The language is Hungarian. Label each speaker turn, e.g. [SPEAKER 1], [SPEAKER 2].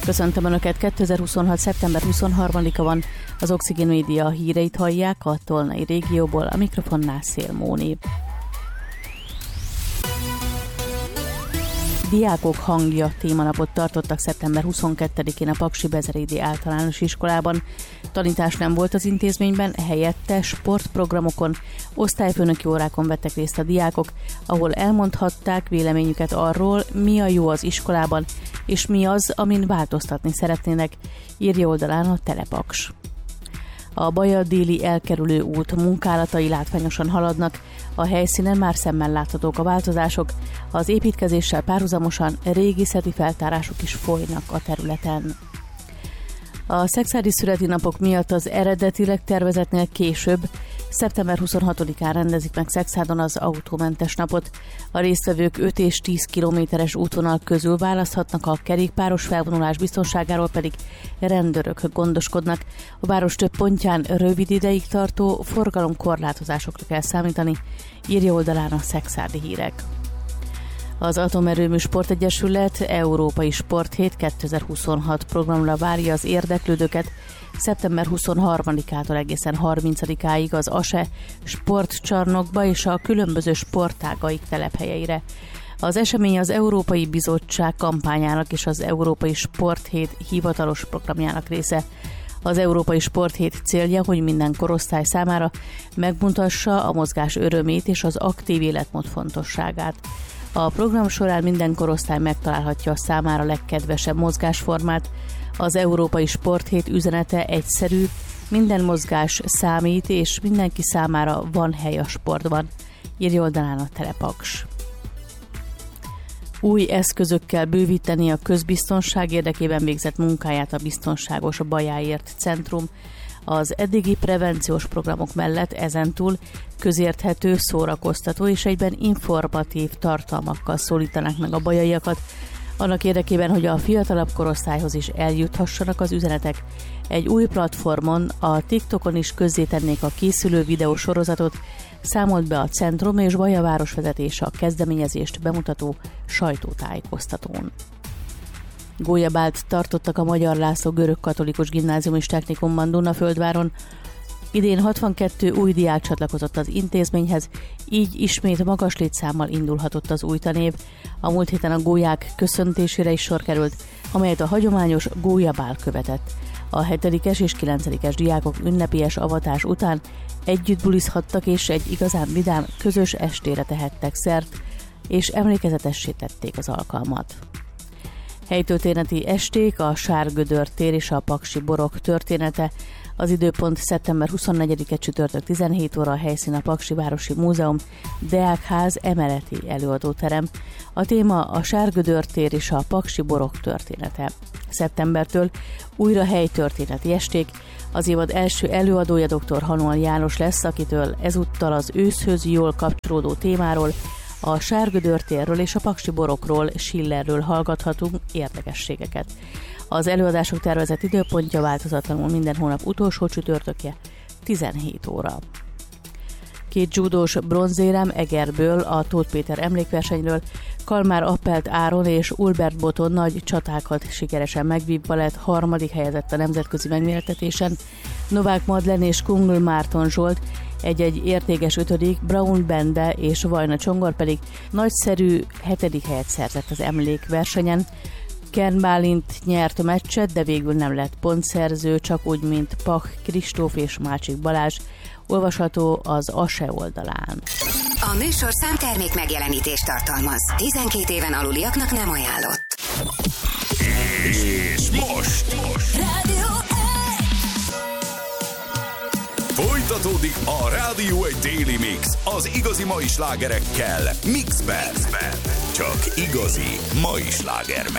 [SPEAKER 1] Köszöntöm Önöket, 2026. szeptember 23-a van, az Oxigén Média híreit hallják a Tolnai régióból, a mikrofonnál Szél Móni. Diákok hangja témanapot tartottak szeptember 22-én a Paksi Bezerédi Általános Iskolában. Tanítás nem volt az intézményben, helyette sportprogramokon, osztályfőnöki órákon vettek részt a diákok, ahol elmondhatták véleményüket arról, mi a jó az iskolában, és mi az, amin változtatni szeretnének, írja oldalán a Telepaks. A Baja-déli elkerülő út munkálatai látványosan haladnak, a helyszínen már szemmel láthatók a változások, az építkezéssel párhuzamosan régészeti feltárások is folynak a területen. A szexádi születi napok miatt az eredetileg tervezetnél később, szeptember 26-án rendezik meg Szexádon az autómentes napot. A résztvevők 5 és 10 kilométeres útvonal közül választhatnak, a kerékpáros felvonulás biztonságáról pedig rendőrök gondoskodnak. A város több pontján rövid ideig tartó forgalomkorlátozásokra kell számítani, írja oldalán a Szexádi Hírek. Az Atomerőmű Sportegyesület Európai Sporthét 2026 programra várja az érdeklődőket szeptember 23-ától egészen 30-áig az ASE sportcsarnokba és a különböző sportágaik telephelyeire. Az esemény az Európai Bizottság kampányának és az Európai Sporthét hivatalos programjának része. Az Európai Sporthét célja, hogy minden korosztály számára megmutassa a mozgás örömét és az aktív életmód fontosságát. A program során minden korosztály megtalálhatja a számára legkedvesebb mozgásformát. Az Európai Sporthét üzenete egyszerű, minden mozgás számít, és mindenki számára van hely a sportban, írja oldalán a Telepaks. Új eszközökkel bővíteni a közbiztonság érdekében végzett munkáját a Biztonságos Bajáért Centrum. Az eddigi prevenciós programok mellett ezentúl közérthető, szórakoztató és egyben informatív tartalmakkal szólítanak meg a bajaiakat, annak érdekében, hogy a fiatalabb korosztályhoz is eljuthassanak az üzenetek. Egy új platformon, a TikTokon is közzétennék a készülő videósorozatot, számolt be a Centrum és Baja városvezetése a kezdeményezést bemutató sajtótájékoztatón. Gólyabált tartottak a Magyar László Görögkatolikus Gimnázium és Technikumban Dunnaföldváron. Idén 62 új diák csatlakozott az intézményhez, így ismét magas létszámmal indulhatott az új tanév. A múlt héten a gólyák köszöntésére is sor került, amelyet a hagyományos gólyabál követett. A 7-es és 9-es diákok ünnepélyes avatás után együtt bulizhattak és egy igazán vidám közös estére tehettek szert, és emlékezetessé tették az alkalmat. Helytörténeti esték, a Sárgödör tér és a Paksi Borok története. Az időpont szeptember 24-e csütörtök 17 óra, a helyszín a Paksi Városi Múzeum, Deákház emeleti előadóterem. A téma a Sárgödör tér és a Paksi Borok története. Szeptembertől újra helytörténeti esték. Az évad első előadója dr. Hanual János lesz, akitől ezúttal az őszhöz jól kapcsolódó témáról, a Sárgödör térről és a Paksi Borokról, Schillerről hallgathatunk érdekességeket. Az előadások tervezett időpontja változatlanul minden hónap utolsó csütörtökje, 17 óra. 2 judós bronzérem Egerből, a Tóth Péter emlékversenyről, Kalmár Appelt Áron és Ulbert Boton nagy csatákat sikeresen megvívva lett harmadik helyezett a nemzetközi megmérettetésen. Novák Madlen és Kungl Márton Zsolt egy értékes 5., Braun Bende és Vajna Csongor pedig nagyszerű 7. helyet szerzett az emlékversenyen. Kern Bálint nyert a meccset, de végül nem lett pontszerző, csak úgy, mint Pach Kristóf és Mácsik Balázs, olvasható az ASE oldalán.
[SPEAKER 2] A műsorszám termék megjelenítést tartalmaz. 12 éven aluliaknak nem ajánlott.
[SPEAKER 3] És most!
[SPEAKER 2] Rádió
[SPEAKER 3] Folytatódik a Rádió egy Daily Mix az igazi mai slágerekkel Mixben. Csak igazi mai sláger